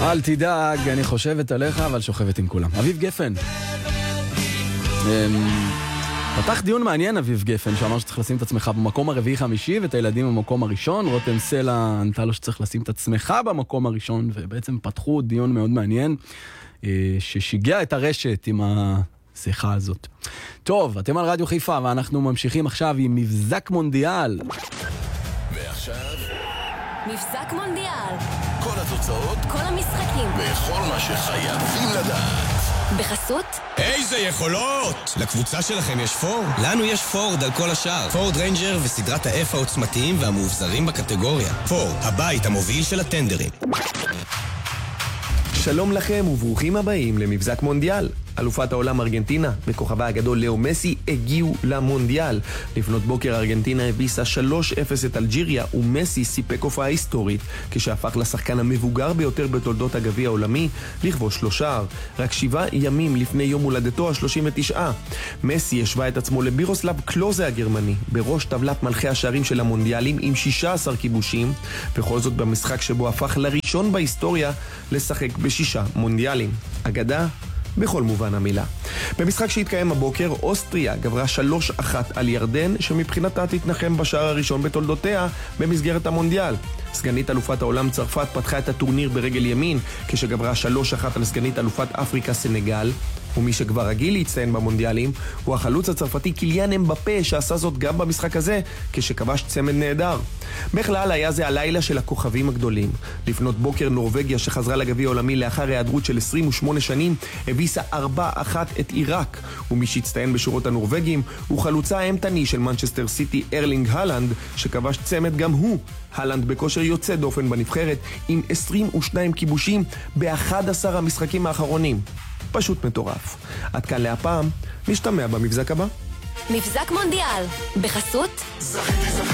אל תדאג, אני חושבת עליך, אבל שוכבת עם כולם. אביב גפן. פתח דיון מעניין אביב גפן, שאמר שצריך לשים את עצמך במקום הרביעי-חמישי, ואת הילדים במקום הראשון. רותם סלע ענתה לו שצריך לשים את עצמך במקום הראשון, ובעצם פתחו דיון מאוד מעניין, ששיגע את הרשת עם השיחה הזאת. טוב, אתם על רדיו חיפה, ואנחנו ממשיכים עכשיו עם מבזק מונדיאל. ועכשיו מבזק מונדיאל. כל התוצאות, כל המשחקים, וכל מה שחייבים לדעת. בחסות איזה יכולות! לקבוצה שלכם יש פורד? לנו יש פורד על כל השאר. פורד ריינג'ר וסדרת ה-F העוצמתיים והמאובזרים בקטגוריה. פורד, הבית המוביל של הטנדרים. שלום לכם וברוכים הבאים למבזק מונדיאל. אלופת העולם ארגנטינה וכוכבה הגדול לאו מסי הגיעו למונדיאל. לפנות בוקר ארגנטינה הביסה 3-0 את אלג'יריה, ומסי סיפק הופעה היסטורית כשהפך לשחקן המבוגר ביותר בתולדות הגביע העולמי לכבוש 3 שערים. רק 7 ימים לפני יום הולדתו ה-39. מסי השווה את עצמו לבירוסלב קלוזה הגרמני בראש טבלת מלכי השערים של המונדיאלים עם 16 כיבושים, וכל זאת במשחק שבו הפך לראשון בהיסטוריה לשחק ב6 מונדיאלים. אגדה בכל מובן המילה. במשחק שהתקיים הבוקר, אוסטריה גברה 3-1 על ירדן, שמבחינתה תתנחם בשער הראשון בתולדותיה במסגרת המונדיאל. סגנית אלופת העולם צרפת פתחה את הטורניר ברגל ימין, כשגברה 3-1 על סגנית אלופת אפריקה סנגל, ומי שכבר רגיל להצטיין במונדיאלים הוא החלוץ הצרפתי קיליאן אמבפה, שעשה זאת גם במשחק הזה כשכבש צמד נהדר. בכלל היה זה הלילה של הכוכבים הגדולים. לפנות בוקר נורווגיה, שחזרה לגביע העולמי לאחר היעדרות של 28 שנים, הביסה 4-1 את עיראק, ומי שהצטיין בשורות הנורווגים הוא חלוצה האימתני של מנצ'סטר סיטי ארלינג הלנד, שכבש צמד גם הוא. הלנד בכושר יוצא דופן בנבחרת עם 22 כיבושים ב-11 המשחקים האחרונים. פשוט מטורף. עד כאן להפעם, נשתמע במבזק הבא. מבזק מונדיאל. בחסות